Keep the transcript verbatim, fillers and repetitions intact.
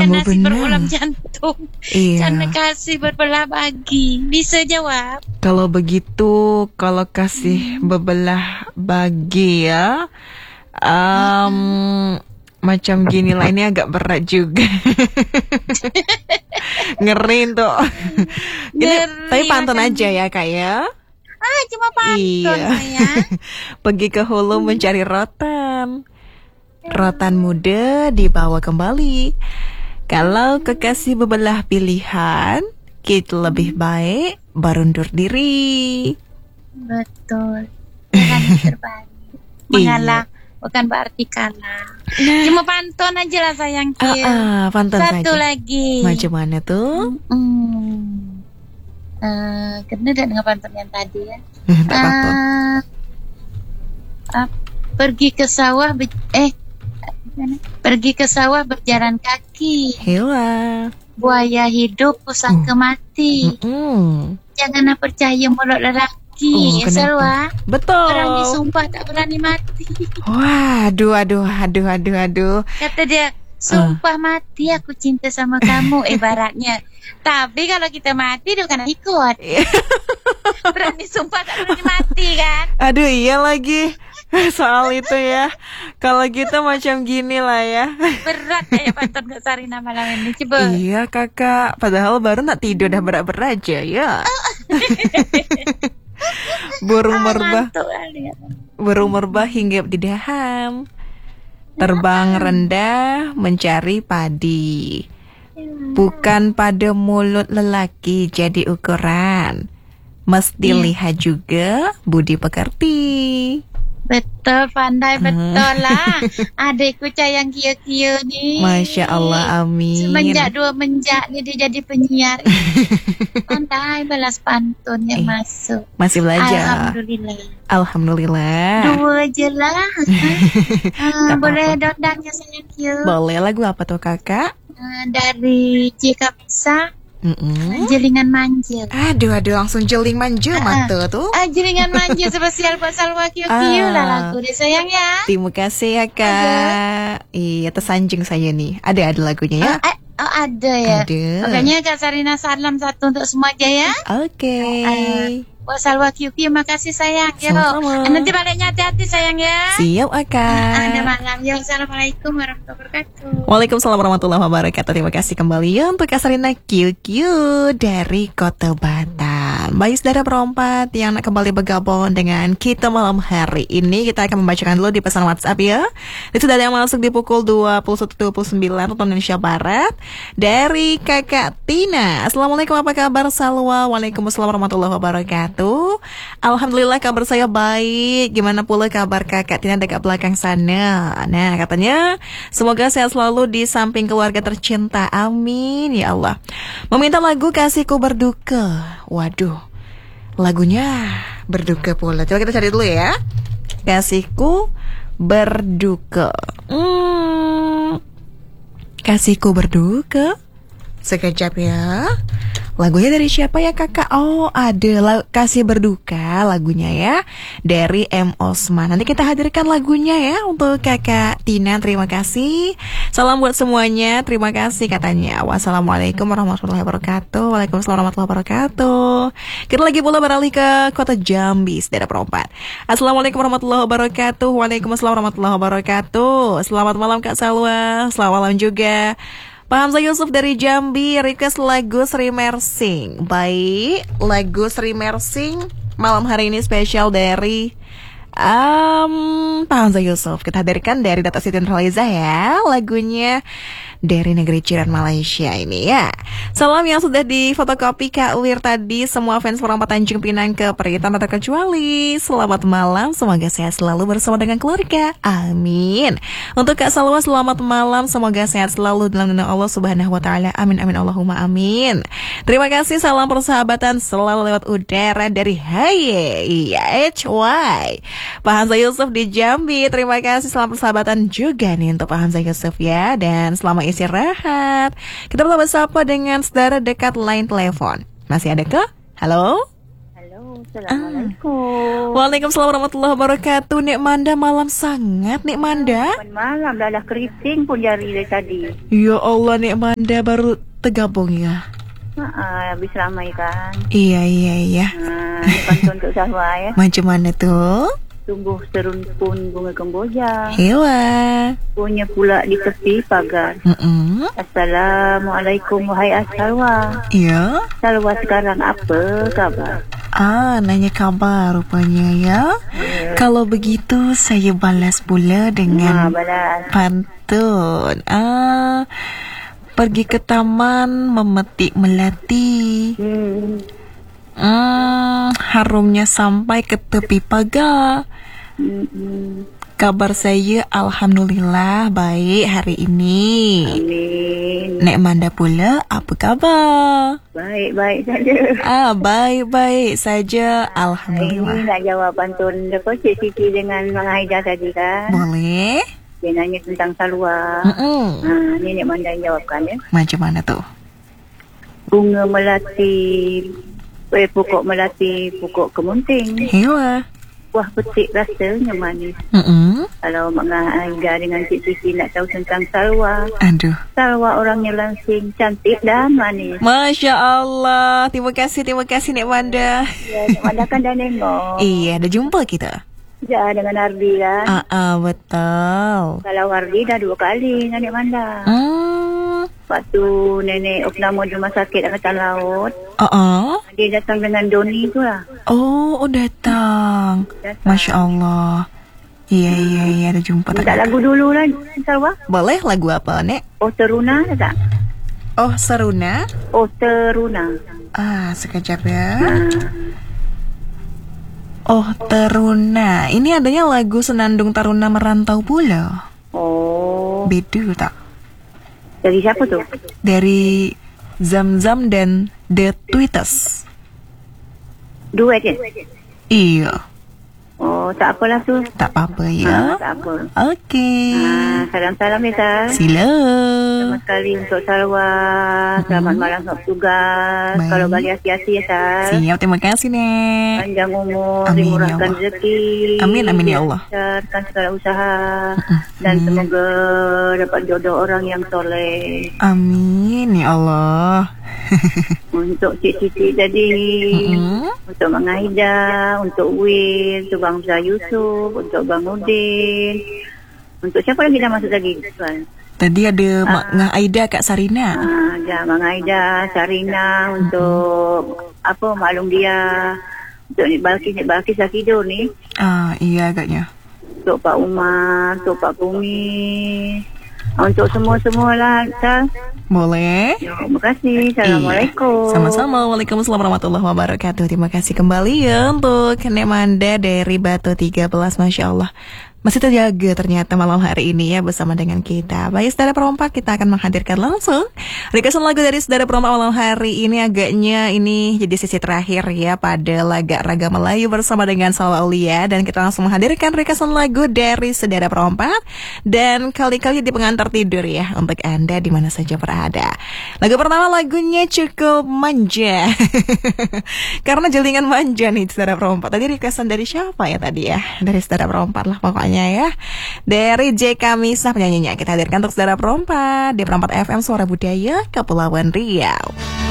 makan Kamu nasi benar. berulam jantung. Iya. Jangan kasih berbelah bagi. Bisa jawab. Kalau begitu, kalau kasih Hmm. bebelah bagi ya, um, macam gini lah, ini agak berat juga. Ngeri tuh. Ini, Ngeri, tapi pantun makan- aja ya kak ya. Ah, cuma pantun Iya. sayang. Pergi ke hulu mencari rotan. Rotan muda dibawa kembali. Kalau kekasih bebelah pilihan, kita lebih baik berundur diri. Betul. Jangan terbalik. Mengalah bukan berarti kalah. Cuma pantun aja lah sayang. Ah, Kil. ah, pantun Satu saja. lagi. Macam mana tuh? Hmm. Uh, kena tak dengan pantun yang tadi ya? Tak apa. Ah, ah, pergi ke sawah be- eh gimana? Pergi ke sawah berjalan kaki. Hewa. Buaya hidup pusaka mati. Mm-mm. Janganlah percaya mulut lelaki. Oh, kenapa? Selwa. Betul. Orang disumpah tak berani mati. Waduh, aduh, aduh, aduh, aduh. Kata dia, sumpah mati aku cinta sama kamu ibaratnya. Tapi kalau kita mati dia kena ikut. Berani sumpah tak berani mati kan. Aduh, iya lagi. Soal itu ya. Kalau gitu macam gini lah ya. Berat ya pantun Kak Sarina malam ini. Coba. Iya kakak. Padahal baru nak tidur dah berat-berat aja ya. Burung merbah, Ngantuk kali ya. burung merbah hinggap di daham. Terbang rendah mencari padi. Bukan pada mulut lelaki jadi ukuran. Mesti Iya. lihat juga budi pekerti. Betul, pandai betul lah. Adikku cayang kia-kia ni. Masya Allah, amin. Semenjak dua menjak ni dia jadi penyiar. Pandai balas pantun yang Eh, masuk. Masih belajar. Alhamdulillah. Alhamdulillah. Dua je lah. Ah, Tak boleh apa-apa. dondangnya sayang kia. Boleh, lagu apa tuh kakak? Ah, dari Jika Bisa, Mm-mm. Jelingan Manja. Aduh, aduh, langsung jeling manja mata tuh. Ah, Jelingan Manja spesial buat Salwa Kio-Kio Ah. lah lagu dia sayang ya. Terima kasih ya kak. Iya, tersanjung saya nih. Ada ada lagunya ya. Oh, eh, oh, ada ya. Ada. Makanya Kak Sarina salam satu untuk semua aja ya. Oke. Ah, buat Salwa Kio-Kio makasih sayang ya. Sama-sama. Ah, nanti baliknya hati-hati sayang ya. Siap Ah, ada akak. malam ya. Assalamualaikum warahmatullahi wabarakatuh. Waalaikumsalam warahmatullahi wabarakatuh. Terima kasih kembali ya untuk Kak Sarina Q Q dari Kota Batam. Baik saudara perempat yang nak kembali bergabung dengan kita malam hari ini, kita akan membacakan dulu di pesan WhatsApp ya. Itu sudah ada yang masuk di pukul dua puluh satu dua puluh sembilan waktu Indonesia Barat dari Kakak Tina. Assalamualaikum, apa kabar Salwa? Waalaikumsalam warahmatullahi wabarakatuh. Alhamdulillah kabar saya baik. Gimana pula kabar Kakak Tina dekat belakang sana? Nah, katanya semoga sehat selalu di samping keluarga tercinta. Amin ya Allah. Meminta lagu Kasihku Berduka. Waduh, lagunya berduka pula. Coba kita cari dulu ya. Kasihku Berduka. Hmm, Kasihku Berduka. Sekejap ya. Lagunya dari siapa ya kakak? Oh ada la- Kasih Berduka lagunya ya, dari M. Osman. Nanti kita hadirkan lagunya ya untuk kakak Tina. Terima kasih. Salam buat semuanya. Terima kasih katanya. Wassalamualaikum warahmatullahi wabarakatuh. Waalaikumsalam warahmatullahi wabarakatuh. Kita lagi pula beralih ke kota Jambi, saudara perempat. Assalamualaikum warahmatullahi wabarakatuh. Waalaikumsalam warahmatullahi wabarakatuh. Selamat malam Kak Salwa. Selamat malam juga Pak Hamzah Yusuf dari Jambi, request lagu Sri Mersing. Baik, lagu Sri Mersing malam hari ini spesial dari um, Pak Hamzah Yusuf. Kita hadirkan dari Data Siti Nurhaliza ya, lagunya dari negeri jiran Malaysia ini ya. Salam yang sudah difotokopi Kak Wir tadi, semua fans perempat Tanjung Pinang Keperitan tak terkecuali. Selamat malam, semoga sehat selalu bersama dengan keluarga. Amin. Untuk Kak Salwa, selamat malam, semoga sehat selalu dalam nama Allah Subhanahu wa taala. Amin amin Allahumma amin. Terima kasih, salam persahabatan selalu lewat udara dari Haye. Iya, H Y. Pak Hamzah Yusuf di Jambi. Terima kasih, salam persahabatan juga nih untuk Pak Hamzah Yusuf ya. Dan selama istirahat, kita telah bersapa dengan saudara dekat line telepon. Masih ada ke? Halo? Halo, Assalamualaikum. Waalaikumsalam warahmatullahi wabarakatuh. Nek Manda malam sangat, Nek Manda. Malam dah dah keriting pun jari dari tadi. Ya Allah, Nek Manda baru tergabung ya. Ha, habis ramai kan. Iya iya iya. Ha, ni pantun untuk Sahwa ya. Macam mana tuh? Tumbuh serumpun bunga kemboja. Hewa. Punya pula di tepi pagar. Mm-mm. Assalamualaikum wahai Salwa. Iya. Salwa sekarang apa kabar? Ah, nanya kabar rupanya ya. Yeah. Kalau begitu saya balas pula dengan Ha, balas. pantun. Ah, pergi ke taman memetik melati. Hmm. Hmm, harumnya sampai ke tepi pagar. Hmm. Kabar saya alhamdulillah baik hari ini. Amin. Nek Manda pula apa kabar? Baik-baik saja. Ah, baik-baik saja alhamdulillah. Ini nak jawab pantun depa Cik Siti dengan Mak Haida tadi kan. Boleh? Dia nanya tentang Salwa. Mm-mm. Ha, ni Nek Manda jawabkan ya. Macam mana tu? Bunga melati, eh, pokok melati, pokok kemunting. Hewa. Buah petik rasanya manis. Mm-mm. Kalau Mak Haida dengan Cik Siti nak tahu tentang Salwa. Aduh. Salwa orangnya langsing, cantik dan manis. Masya Allah. Terima kasih, terima kasih Nek Manda. Ya, Nek Manda kan dah nengok. Iya, dah jumpa kita. Ya, dengan Ardi kan. Ah, ah betul. Kalau Ardi dah dua kali dengan Nek Manda. Hmm. Waktu nenek opname di rumah sakit Angkatan Laut, Oh, oh. dia datang dengan Doni tu lah. Oh, oh datang. Datang. Masya Allah. Iya, iya, iya, ada jumpa. Minta lagu dulu lah, Salwa. Boleh lagu apa, Nek? Oh Teruna ada tak? Oh, Seruna. Oh Teruna. Ah, sekejap ya. Ha. Oh, Teruna. Ini adanya lagu Senandung Taruna Merantau pula. Oh, Bedu tak? dari siapa tu? Dari Zam-Zam dan The Tweeters. Duet je? Iya. Oh, tak apalah tu. Tak apa-apa Ha, ya. tak apa. Okey. Ha, salam-salam ya, Sal. Sila. Selamat sekali untuk Salwa. Selamat malam untuk tugas. Baik. Kalau balik hati-hati ya, Sal. Siap, terima kasih, Nek. Panjang umur, Amin, ya dimurahkan Allah. rezeki. Amin, amin, ya Allah. Lancarkan segala usaha. Dan semoga dapat jodoh orang yang soleh. Amin, ya Allah. Untuk Cik Siti tadi, Mm-mm. untuk Mak Haida, untuk Will, untuk Bang Zah Yusuf, untuk Bang Udin. Untuk siapa lagi dah masuk lagi, Tuan? Tadi ada Mak Ngah Aida, Kak Sarina. Ah, ya, Mak Haida, Sarina, untuk apa, maklum dia. Untuk ni Balkis, ni Balkis dah tidur ni. Ah, iya agaknya. Untuk Pak Umar, untuk Pak Kumi. Untuk semua-semua lah, Sal. Boleh? Ya, terima kasih. Assalamualaikum. Iya. Sama-sama. Waalaikumsalam warahmatullahi wabarakatuh. Terima kasih kembali ya untuk Nek Manda dari Batu tiga belas. Masya Allah. Masih terjaga ternyata malam hari ini ya bersama dengan kita. Baik, saudara perompak, kita akan menghadirkan langsung requestan lagu dari saudara perompak malam hari ini. Agaknya ini jadi sesi terakhir ya pada laga Raga Melayu bersama dengan Salwa Aulia. Dan kita langsung menghadirkan requestan lagu dari saudara perompak. Dan kali-kali di pengantar tidur ya untuk Anda di mana saja berada. Lagu pertama lagunya cukup manja. Karena jelingan manja nih saudara perompak. Tadi requestan dari siapa ya tadi ya? Dari saudara perompak lah pokoknya ya. Dari J K Misah penyanyinya kita hadirkan untuk saudara perompak di Perompak F M Suara Budaya Kepulauan Riau.